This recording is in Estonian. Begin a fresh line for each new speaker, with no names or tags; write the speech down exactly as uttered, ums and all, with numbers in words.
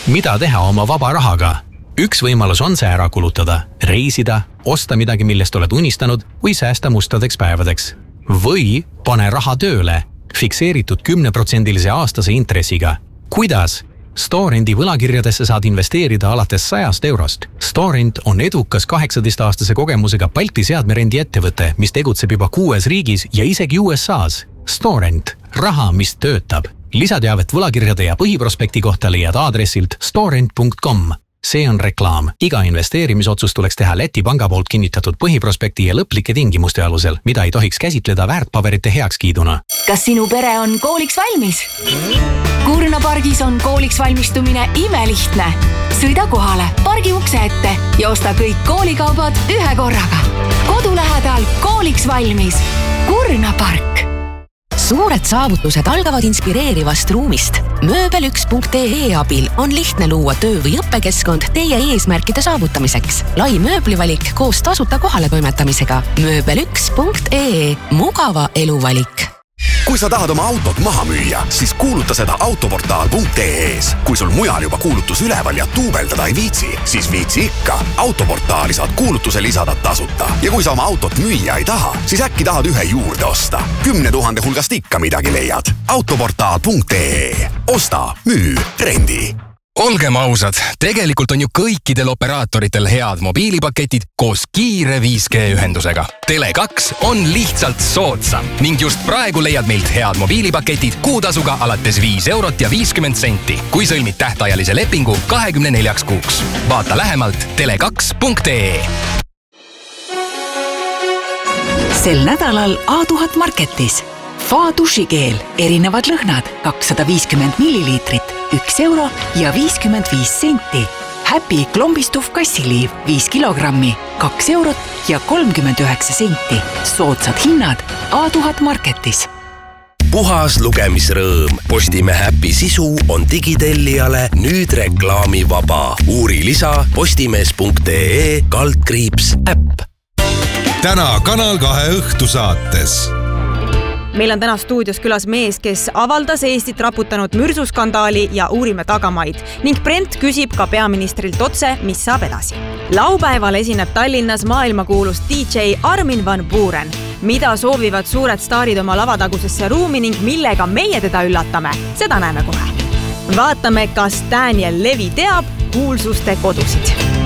Mida teha oma vaba rahaga? Üks võimalus on see ära kulutada, reisida, osta midagi, millest oled unistanud või säästa mustadeks päevadeks. Või pane raha tööle, fikseeritud kümne protsendilise aastase intressiga. Kuidas? Storendi võlakirjadesse saad investeerida alates sajast eurost. Storend on edukas kaheksateist-aastase kogemusega Balti seadmerendi ettevõte, mis tegutseb juba kuues riigis ja isegi U S A's. Storend. Raha, mis töötab. Lisateavet võlakirjade ja põhiprospekti kohta leiad aadressilt storend punkt com. See on reklaam. Iga investeerimisotsus tuleks teha Läti panga poolt kinnitatud põhiprospekti ja lõplike tingimuste alusel, mida ei tohiks käsitleda väärtpaberite heakskiiduna.
Kas sinu pere on kooliks valmis? Kurna pargis on kooliks valmistumine imelihtne. Sõida kohale, pargi ukse ette ja osta kõik koolikaubad ühe korraga. Kodu lähedal kooliks valmis. Kurna park.
Suured saavutused algavad inspireerivast ruumist. mööbel üks punkt ee abil on lihtne luua töö- või õppekeskkond teie eesmärkide saavutamiseks. Lai mööblivalik koos tasuta kohale toimetamisega. mööbel üks punkt ee. Mugava eluvalik.
Kui sa tahad oma autot maha müüa, siis kuuluta seda autoportaal punkt ee-s. Kui sul mujal juba kuulutus üleval ja tuubeldada ei viitsi, siis viitsi ikka. Autoportaali saad kuulutuse lisada tasuta. Ja kui sa oma autot müüa ei taha, siis äkki tahad ühe juurde osta. Kümne tuhande hulgast ikka midagi leiad. autoportaal punkt ee. Osta, müü, rendi.
Olgem ausad, tegelikult on ju kõikidel operaatoritel head mobiilipaketid koos kiire viis G ühendusega. Tele kaks on lihtsalt soodsam ning just praegu leiad meilt head mobiilipaketid kuutasuga alates viis eurot ja viiskümmend senti, kui sõlmid tähtajalise lepingu kahekümne neljaks kuuks. Vaata lähemalt tele kaks punkt ee.
Sel nädalal A tuhat Marketis. Fa dušikeel, erinevad lõhnad, kakssada viiskümmend milliliitrit, üks euro ja viiskümmend viis senti. Happy klombistuv kassiliiv, viis kilogrammi, kaks eurot ja kolmkümmend üheksa senti. Soodsad hinnad A tuhat Marketis.
Puhas lugemisrõõm. Postimehe äpi sisu on digitellijale nüüd reklaamivaba. Uuri lisa postimees punkt ee kaldkriips äpp.
Täna Kanal kahe õhtusaates.
Meil on täna stuudios külas mees, kes avaldas Eestit raputanud mürsuskandaali ja uurime tagamaid. Ning Brent küsib ka peaministrilt otse, mis saab edasi. Laupäeval esineb Tallinnas maailmakuulus D J Armin van Buuren. Mida soovivad suured staarid oma lavatagusesse ruumi ning millega meie teda üllatame? Seda näeme kohe. Vaatame, kas Daniel Levi teab kuulsuste kodusid.